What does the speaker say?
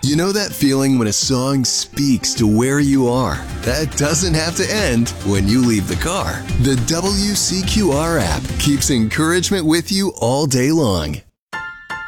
You know that feeling when a song speaks to where you are? That doesn't have to end when you leave the car. The WCQR app keeps encouragement with you all day long.